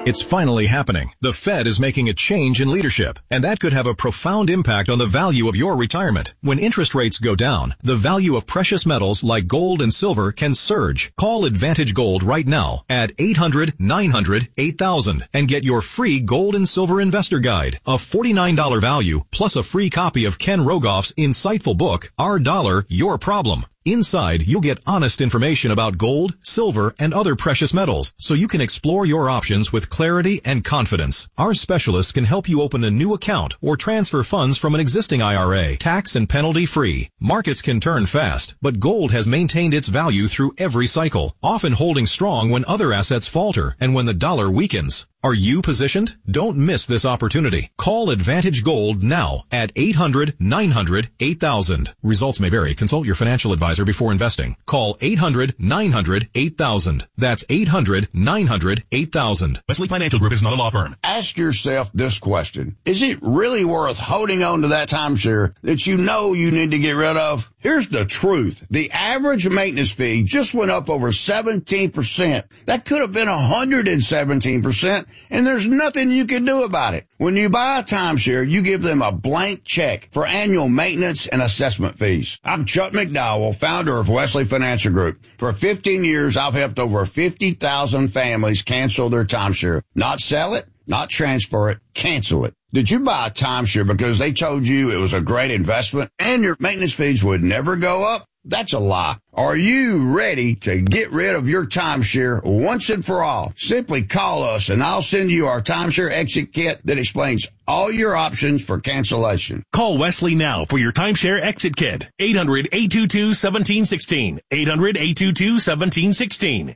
It's finally happening. The Fed is making a change in leadership, and that could have a profound impact on the value of your retirement. When interest rates go down, the value of precious metals like gold and silver can surge. Call Advantage Gold right now at 800-900-8000 and get your free gold and silver investor guide, a $49 value, plus a free copy of Ken Rogoff's insightful book, Our Dollar, Your Problem. Inside, you'll get honest information about gold, silver, and other precious metals, so you can explore your options with clarity and confidence. Our specialists can help you open a new account or transfer funds from an existing IRA, tax and penalty free. Markets can turn fast, but gold has maintained its value through every cycle, often holding strong when other assets falter and when the dollar weakens. Are you positioned? Don't miss this opportunity. Call Advantage Gold now at 800-900-8000. Results may vary. Consult your financial advisor before investing. Call 800-900-8000. That's 800-900-8000. Wesley Financial Group is not a law firm. Ask yourself this question. Is it really worth holding on to that timeshare that you know you need to get rid of? Here's the truth. The average maintenance fee just went up over 17%. That could have been 117%, and there's nothing you can do about it. When you buy a timeshare, you give them a blank check for annual maintenance and assessment fees. I'm Chuck McDowell, founder of Wesley Financial Group. For 15 years, I've helped over 50,000 families cancel their timeshare. Not sell it, not transfer it, cancel it. Did you buy a timeshare because they told you it was a great investment and your maintenance fees would never go up? That's a lie. Are you ready to get rid of your timeshare once and for all? Simply call us and I'll send you our timeshare exit kit that explains all your options for cancellation. Call Wesley now for your timeshare exit kit. 800-822-1716. 800-822-1716.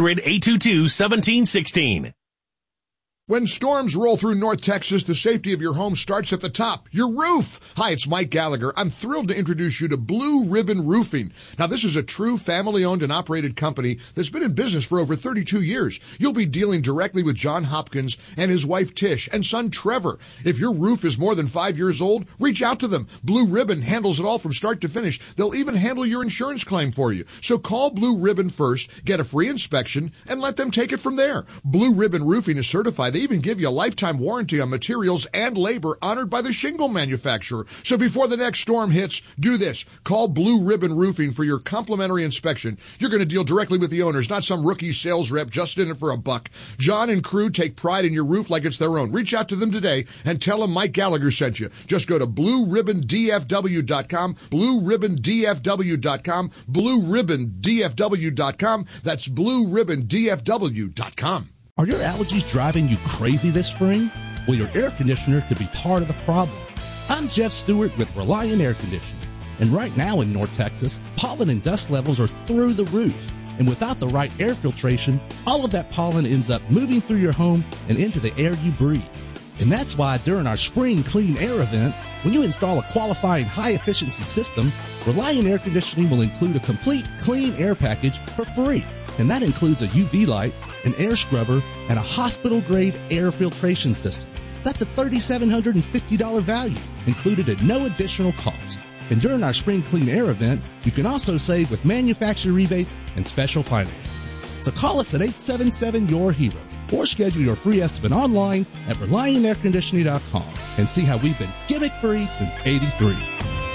800-822-1716. When storms roll through North Texas, the safety of your home starts at the top, your roof. Hi, it's Mike Gallagher. I'm thrilled to introduce you to Blue Ribbon Roofing. Now, this is a true family-owned and operated company that's been in business for over 32 years. You'll be dealing directly with John Hopkins and his wife Tish and son Trevor. If your roof is more than 5 years old, reach out to them. Blue Ribbon handles it all from start to finish. They'll even handle your insurance claim for you. So call Blue Ribbon first, get a free inspection, and let them take it from there. Blue Ribbon Roofing is certified. They even give you a lifetime warranty on materials and labor honored by the shingle manufacturer. So before the next storm hits, do this. Call Blue Ribbon Roofing for your complimentary inspection. You're going to deal directly with the owners, not some rookie sales rep just in it for a buck. John and crew take pride in your roof like it's their own. Reach out to them today and tell them Mike Gallagher sent you. Just go to BlueRibbonDFW.com, BlueRibbonDFW.com, BlueRibbonDFW.com. That's BlueRibbonDFW.com. Are your allergies driving you crazy this spring? Well, your air conditioner could be part of the problem. I'm Jeff Stewart with Reliant Air Conditioning. And right now in North Texas, pollen and dust levels are through the roof. And without the right air filtration, all of that pollen ends up moving through your home and into the air you breathe. And that's why during our Spring Clean Air event, when you install a qualifying high-efficiency system, Reliant Air Conditioning will include a complete clean air package for free. And that includes a UV light, an air scrubber, and a hospital-grade air filtration system. That's a $3,750 value, included at no additional cost. And during our Spring Clean Air event, you can also save with manufacturer rebates and special financing. So call us at 877-YOUR-HERO or schedule your free estimate online at ReliantAirConditioning.com and see how we've been gimmick-free since '83. Reliant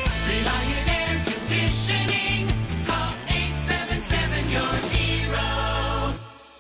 Air Conditioning. Call 877-YOUR-HERO.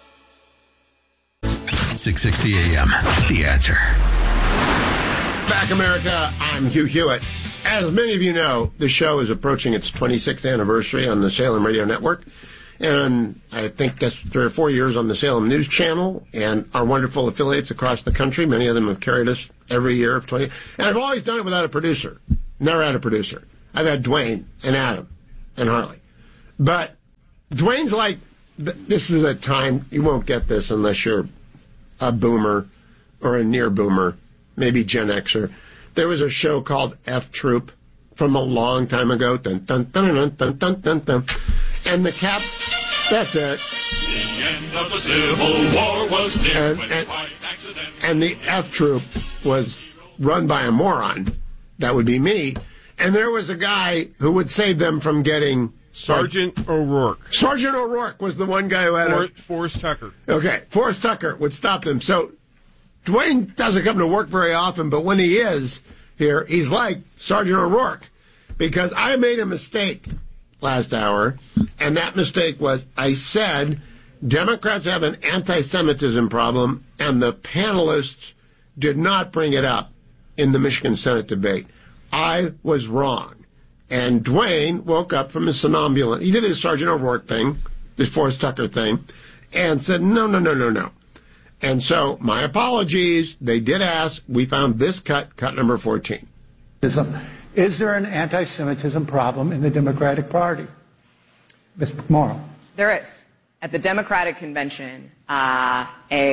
660 AM. The Answer. Back America, I'm Hugh Hewitt. As many of you know, the show is approaching its 26th anniversary on the Salem Radio Network. And I think that's 3 or 4 years on the Salem News Channel and our wonderful affiliates across the country. Many of them have carried us every year of 20. And I've always done it without a producer. Never had a producer. I've had Dwayne and Adam and Harley. But Dwayne's like, this is a time, you won't get this unless you're a boomer or a near boomer, maybe Gen Xer. There was a show called F Troop from a long time ago. Dun, dun, dun, dun, dun, dun, dun, dun. And the cap, that's it. The end of the Civil War was near when quite accidental. And the F Troop was run by a moron. That would be me. And there was a guy who would save them from getting Sergeant O'Rourke. Sergeant O'Rourke was the one guy who had Forrest Tucker. Okay, Forrest Tucker would stop them. So Dwayne doesn't come to work very often, but when he is here, he's like Sergeant O'Rourke, because I made a mistake last hour, and that mistake was I said Democrats have an anti-Semitism problem, and the panelists did not bring it up in the Michigan Senate debate. I was wrong. And Dwayne woke up from his somnambulance. He did his Sergeant O'Rourke thing, his Forrest Tucker thing, and said, no. And so, my apologies. They did ask. We found this cut number 14. Is there an anti-Semitism problem in the Democratic Party? Ms. McMorrow. There is. At the Democratic Convention, an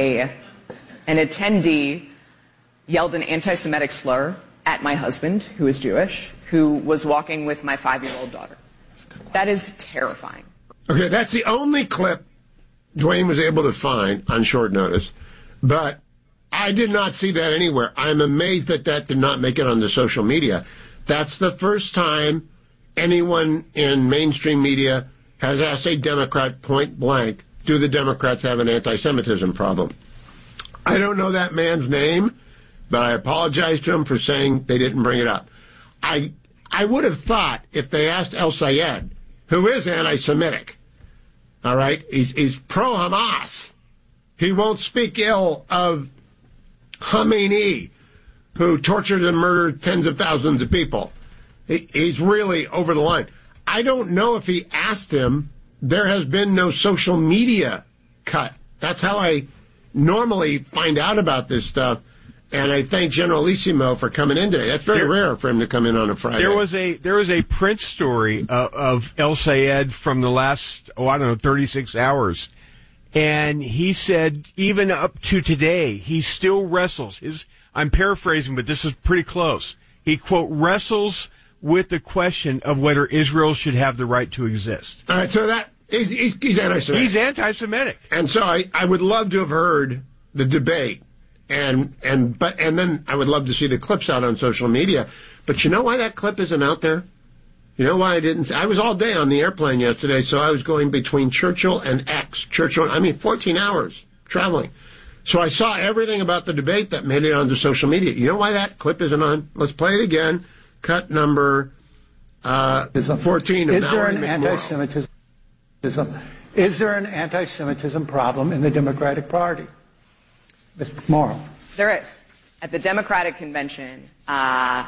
attendee yelled an anti-Semitic slur at my husband, who is Jewish, who was walking with my 5-year-old daughter. That is terrifying. Okay, that's the only clip Dwayne was able to find on short notice, but I did not see that anywhere. I'm amazed that did not make it on the social media. That's the first time anyone in mainstream media has asked a Democrat point blank, do the Democrats have an anti-Semitism problem? I don't know that man's name, but I apologize to him for saying they didn't bring it up. I would have thought if they asked El Sayed, who is anti-Semitic, all right, he's pro-Hamas. He won't speak ill of Khamenei, who tortured and murdered tens of thousands of people. He's really over the line. I don't know if he asked him. There has been no social media cut. That's how I normally find out about this stuff. And I thank Generalissimo for coming in today. That's very rare for him to come in on a Friday. There was a print story of El Sayed from the last, 36 hours. And he said, even up to today, he still wrestles. I'm paraphrasing, but this is pretty close. He, quote, wrestles with the question of whether Israel should have the right to exist. All right, so he's anti-Semitic. He's anti-Semitic. And so I would love to have heard the debate. And then I would love to see the clips out on social media. But you know why that clip isn't out there? You know why I didn't? I was all day on the airplane yesterday, so I was going between Churchill and X. 14 hours traveling. So I saw everything about the debate that made it onto social media. You know why that clip isn't on? Let's play it again. Cut number 14 of Is there Mallory an McMorrow. Is there an anti-Semitism problem in the Democratic Party? Ms. McMorrow. There is. At the Democratic Convention, an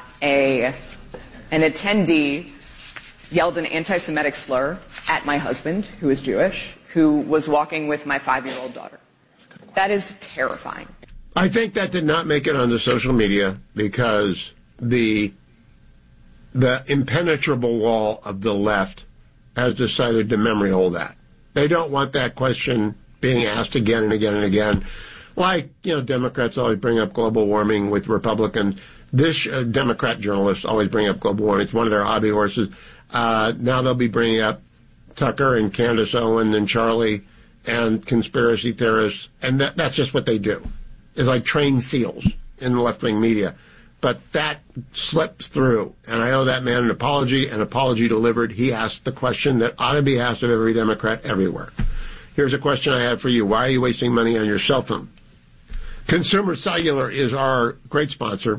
attendee yelled an anti-Semitic slur at my husband, who is Jewish, who was walking with my 5-year-old daughter. That is terrifying. I think that did not make it onto social media because the impenetrable wall of the left has decided to memory hole that. They don't want that question being asked again and again and again. Like, Democrats always bring up global warming with Republicans. This Democrat journalists always bring up global warming. It's one of their hobby horses. Now they'll be bringing up Tucker and Candace Owen and Charlie and conspiracy theorists. And that's just what they do. It's like trained seals in the left-wing media. But that slips through. And I owe that man an apology delivered. He asked the question that ought to be asked of every Democrat everywhere. Here's a question I have for you. Why are you wasting money on your cell phone? Consumer Cellular is our great sponsor.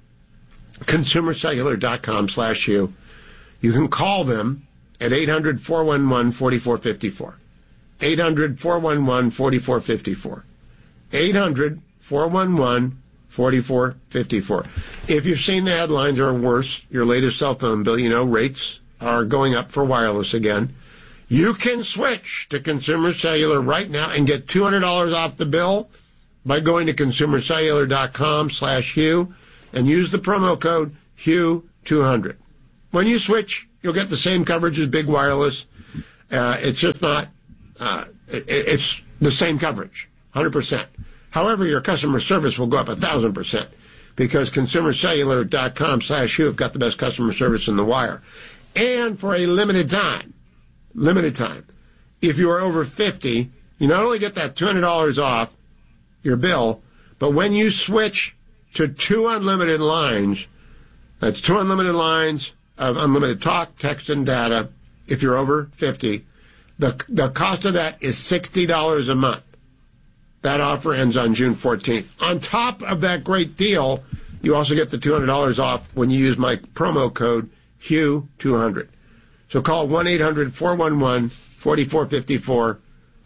ConsumerCellular.com/Hugh. You can call them at 800-411-4454. 800-411-4454. 800-411-4454. If you've seen the headlines or worse, your latest cell phone bill, rates are going up for wireless again. You can switch to Consumer Cellular right now and get $200 off the bill by going to ConsumerCellular.com/Hugh and use the promo code Hugh200. When you switch, you'll get the same coverage as big wireless. It's just not, it's the same coverage, 100%. However, your customer service will go up 1,000% because ConsumerCellular.com/Hugh have got the best customer service in the wire. And for a limited time, if you are over 50, you not only get that $200 off your bill, but when you switch to 2 unlimited lines, that's 2 unlimited lines of unlimited talk, text, and data if you're over 50. The cost of that is $60 a month. That offer ends on June 14th. On top of that great deal, you also get the $200 off when you use my promo code HUGH200. So call 1-800-411-4454,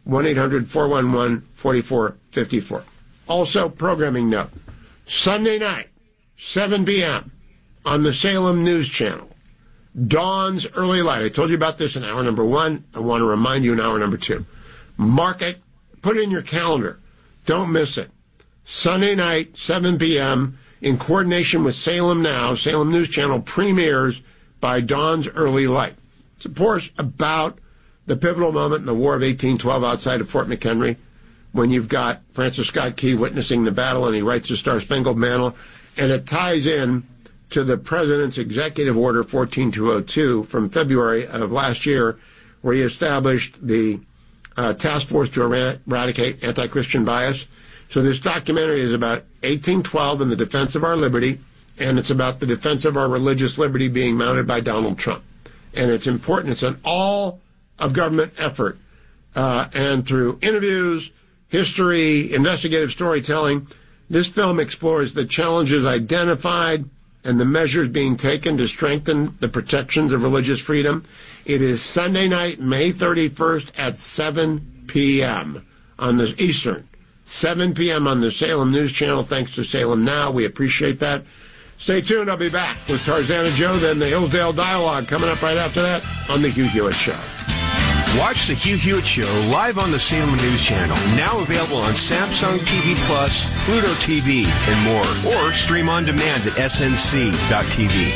1-800-411-4454. Also, programming note, Sunday night, 7 p.m. on the Salem News Channel, Dawn's Early Light. I told you about this in hour number 1. I want to remind you in hour number 2. Mark it. Put it in your calendar. Don't miss it. Sunday night, 7 p.m., in coordination with Salem Now, Salem News Channel premieres by Dawn's Early Light. It's, of course, about the pivotal moment in the War of 1812 outside of Fort McHenry, when you've got Francis Scott Key witnessing the battle and he writes the Star-Spangled Banner, and it ties in to the President's Executive Order 14202 from February of last year, where he established the Task Force to Eradicate Anti-Christian Bias. So this documentary is about 1812 and the defense of our liberty, and it's about the defense of our religious liberty being mounted by Donald Trump. And it's important. It's an all-of-government effort, and through interviews, history, investigative storytelling, this film explores the challenges identified and the measures being taken to strengthen the protections of religious freedom. It is Sunday night, May 31st at 7 p.m. on the Eastern. 7 p.m. on the Salem News Channel, thanks to Salem Now. We appreciate that. Stay tuned. I'll be back with Tarzana Joe, then the Hillsdale Dialogue coming up right after that on The Hugh Hewitt Show. Watch The Hugh Hewitt Show live on the Salem News Channel, now available on Samsung TV Plus, Pluto TV, and more. Or stream on demand at snc.tv.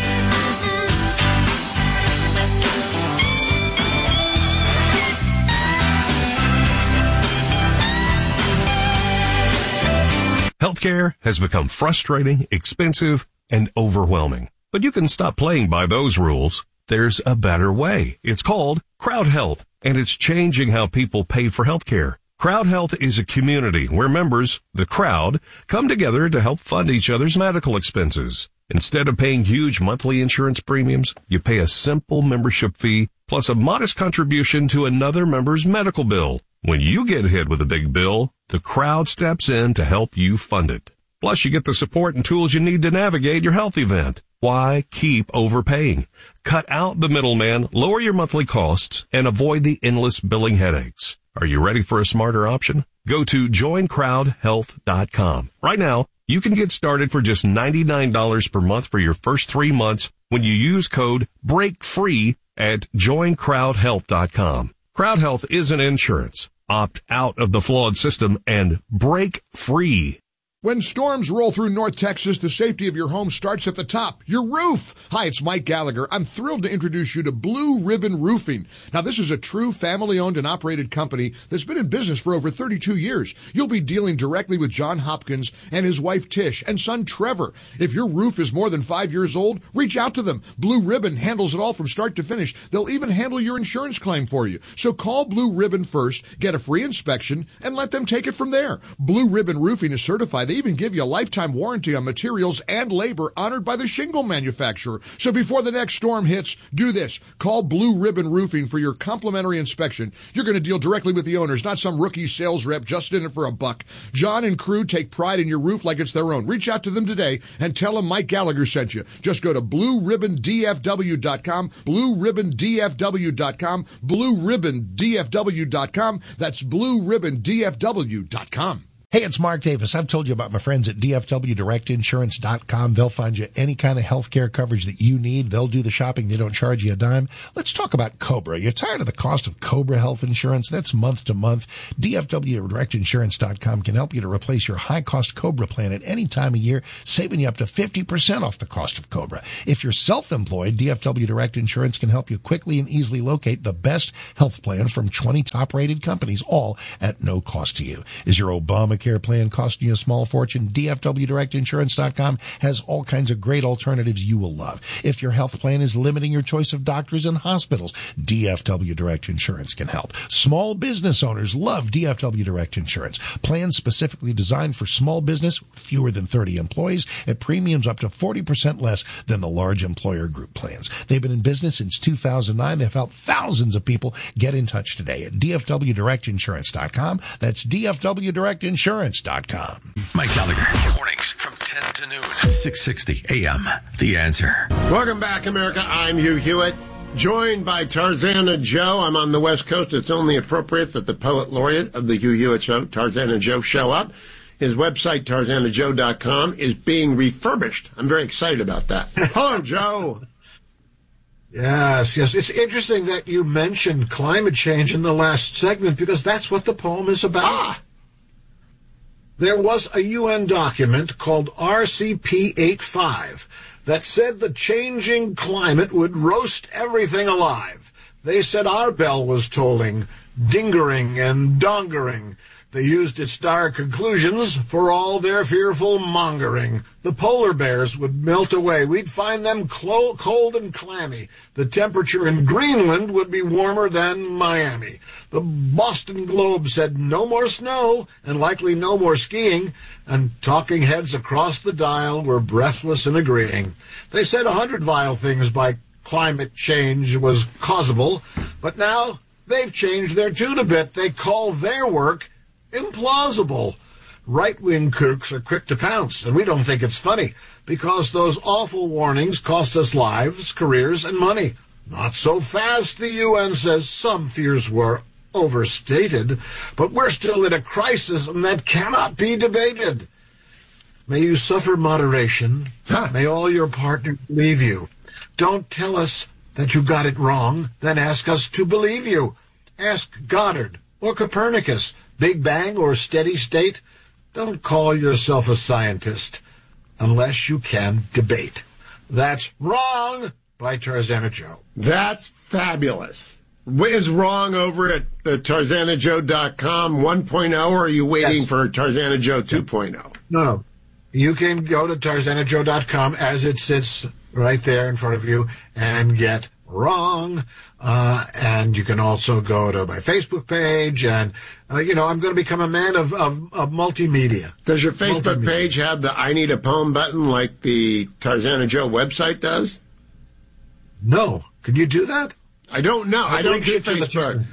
Healthcare has become frustrating, expensive, and overwhelming. But you can stop playing by those rules. There's a better way. It's called Crowd Health, and it's changing how people pay for healthcare. Crowd Health is a community where members, the crowd, come together to help fund each other's medical expenses. Instead of paying huge monthly insurance premiums, you pay a simple membership fee plus a modest contribution to another member's medical bill. When you get hit with a big bill, the crowd steps in to help you fund it. Plus, you get the support and tools you need to navigate your health event. Why keep overpaying? Cut out the middleman, lower your monthly costs, and avoid the endless billing headaches. Are you ready for a smarter option? Go to joincrowdhealth.com. Right now, you can get started for just $99 per month for your first 3 months when you use code BREAKFREE at joincrowdhealth.com. Crowd Health isn't insurance. Opt out of the flawed system and break free. When storms roll through North Texas, the safety of your home starts at the top, your roof. Hi, it's Mike Gallagher. I'm thrilled to introduce you to Blue Ribbon Roofing. Now, this is a true family-owned and operated company that's been in business for over 32 years. You'll be dealing directly with John Hopkins and his wife Tish and son Trevor. If your roof is more than 5 years old, reach out to them. Blue Ribbon handles it all from start to finish. They'll even handle your insurance claim for you. So call Blue Ribbon first, get a free inspection, and let them take it from there. Blue Ribbon Roofing is certified. They even give you a lifetime warranty on materials and labor honored by the shingle manufacturer. So before the next storm hits, do this. Call Blue Ribbon Roofing for your complimentary inspection. You're going to deal directly with the owners, not some rookie sales rep just in it for a buck. John and crew take pride in your roof like it's their own. Reach out to them today and tell them Mike Gallagher sent you. Just go to BlueRibbonDFW.com, BlueRibbonDFW.com, BlueRibbonDFW.com. That's BlueRibbonDFW.com. Hey, it's Mark Davis. I've told you about my friends at DFWDirectInsurance.com. They'll find you any kind of healthcare coverage that you need. They'll do the shopping. They don't charge you a dime. Let's talk about Cobra. You're tired of the cost of Cobra health insurance? That's month to month. DFWDirectInsurance.com can help you to replace your high-cost Cobra plan at any time of year, saving you up to 50% off the cost of Cobra. If you're self-employed, DFW Direct Insurance can help you quickly and easily locate the best health plan from 20 top-rated companies, all at no cost to you. Is your Obamacare Obamacare plan costing you a small fortune, DFWDirectInsurance.com has all kinds of great alternatives you will love. If your health plan is limiting your choice of doctors and hospitals, DFW Direct Insurance can help. Small business owners love DFW Direct Insurance. Plans specifically designed for small business, fewer than 30 employees, at premiums up to 40% less than the large employer group plans. They've been in business since 2009. They've helped thousands of people. Get in touch today at DFWDirectInsurance.com. That's DFWDirectInsurance.com. Mike Gallagher, mornings from 10 to noon, 660 AM. The Answer. Welcome back, America. I'm Hugh Hewitt, joined by Tarzana Joe. I'm on the West Coast. It's only appropriate that the poet laureate of the Hugh Hewitt Show, Tarzana Joe, show up. His website, TarzanaJoe.com, is being refurbished. I'm very excited about that. Hello, Joe. Yes. It's interesting that you mentioned climate change in the last segment because that's what the poem is about. There was a UN document called RCP-85 that said the changing climate would roast everything alive. They said our bell was tolling, dingering and dongering. They used its dire conclusions for all their fearful mongering. The polar bears would melt away. We'd find them cold and clammy. The temperature in Greenland would be warmer than Miami. The Boston Globe said no more snow and likely no more skiing, and talking heads across the dial were breathless in agreeing. They said 100 vile things by climate change was causable, but now they've changed their tune a bit. They call their work implausible. Right-wing kooks are quick to pounce, and we don't think it's funny, because those awful warnings cost us lives, careers, and money. Not so fast, the UN says. Some fears were overstated, but we're still in a crisis, and that cannot be debated. May you suffer moderation. May all your partners believe you. Don't tell us that you got it wrong, then ask us to believe you. Ask Goddard or Copernicus, Big Bang or steady state. Don't call yourself a scientist unless you can debate. That's wrong by Tarzana Joe. That's fabulous. Is wrong over at the TarzanaJoe.com 1.0, or are you waiting for Tarzana Joe 2.0? No. You can go to TarzanaJoe.com as it sits right there in front of you and get wrong. And you can also go to my Facebook page, and I'm going to become a man of multimedia. Does your Facebook page have the I Need a Poem button like the Tarzana Joe website does? No. Can you do that? I don't know. I don't do Facebook.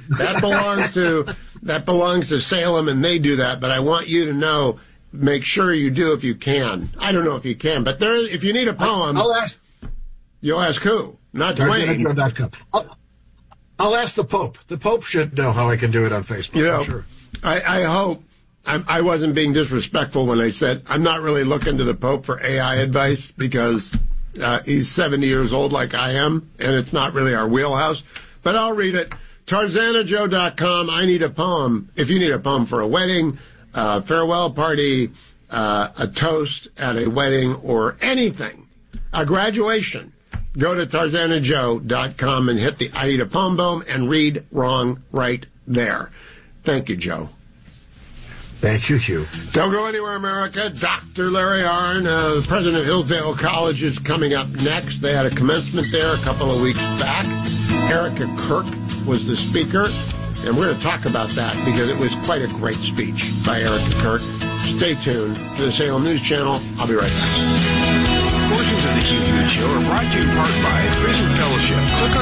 That belongs to Salem, and they do that. But I want you to know. Make sure you do if you can. I don't know if you can, but if you need a poem, you'll ask who? Not Dwayne. I'll ask the Pope. The Pope should know how I can do it on Facebook. I'm sure. I hope I wasn't being disrespectful when I said I'm not really looking to the Pope for AI advice, because he's 70 years old like I am, and it's not really our wheelhouse. But I'll read it. TarzanaJoe.com. I need a poem. If you need a poem for a wedding, farewell party, a toast at a wedding, or anything, a graduation, go to TarzanaJoe.com and hit the I Need a Poem boom and read wrong right there. Thank you, Joe. Thank you, Hugh. Don't go anywhere, America. Dr. Larry Arnn, president of Hillsdale College, is coming up next. They had a commencement there a couple of weeks back. Erica Kirk was the speaker, and we're going to talk about that because it was quite a great speech by Erica Kirk. Stay tuned to the Salem News Channel. I'll be right back. Portions of the Hugh Hewitt Show are brought to you in part by Prison Fellowship. Click on